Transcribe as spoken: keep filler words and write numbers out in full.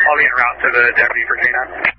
I'll be en route to the deputy for K nine.